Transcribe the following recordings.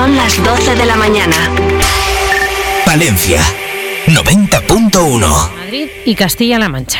Son las 12 de la mañana. Palencia, 90.1. Madrid y Castilla-La Mancha.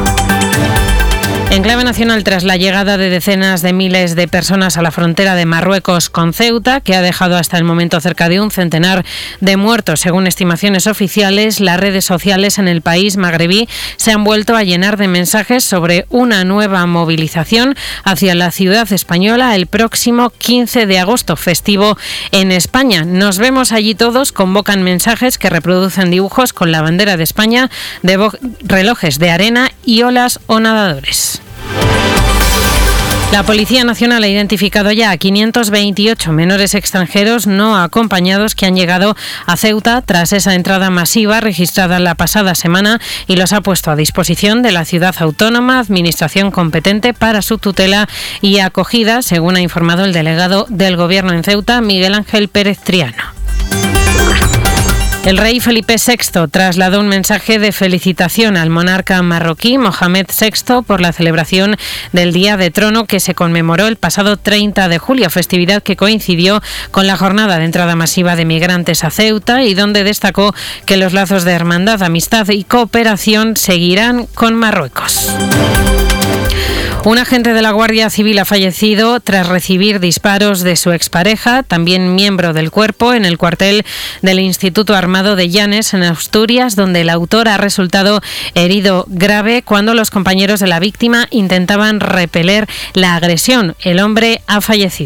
En clave nacional, tras la llegada de decenas de miles de personas a la frontera de Marruecos con Ceuta, que ha dejado hasta el momento cerca de un centenar de muertos, según estimaciones oficiales, las redes sociales en el país magrebí se han vuelto a llenar de mensajes sobre una nueva movilización hacia la ciudad española el próximo 15 de agosto, festivo en España. Nos vemos allí todos, convocan mensajes que reproducen dibujos con la bandera de España, relojes de arena y olas o nadadores. La Policía Nacional ha identificado ya a 528 menores extranjeros no acompañados que han llegado a Ceuta tras esa entrada masiva registrada la pasada semana y los ha puesto a disposición de la ciudad autónoma, administración competente para su tutela y acogida, según ha informado el delegado del Gobierno en Ceuta, Miguel Ángel Pérez Triano. El rey Felipe VI trasladó un mensaje de felicitación al monarca marroquí Mohamed VI por la celebración del Día de Trono que se conmemoró el pasado 30 de julio, festividad que coincidió con la jornada de entrada masiva de migrantes a Ceuta y donde destacó que los lazos de hermandad, amistad y cooperación seguirán con Marruecos. Un agente de la Guardia Civil ha fallecido tras recibir disparos de su expareja, también miembro del cuerpo, en el cuartel del Instituto Armado de Llanes, en Asturias, donde el autor ha resultado herido grave cuando los compañeros de la víctima intentaban repeler la agresión. El hombre ha fallecido.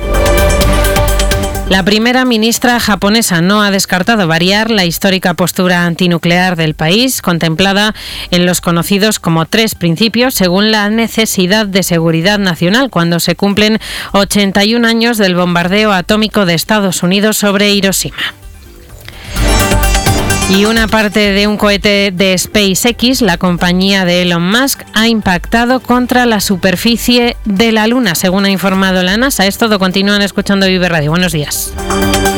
La primera ministra japonesa no ha descartado variar la histórica postura antinuclear del país, contemplada en los conocidos como 3 principios, según la necesidad de seguridad nacional, cuando se cumplen 81 años del bombardeo atómico de Estados Unidos sobre Hiroshima. Y una parte de un cohete de SpaceX, la compañía de Elon Musk, ha impactado contra la superficie de la Luna, según ha informado la NASA. Es todo, continúan escuchando Vive Radio. Buenos días.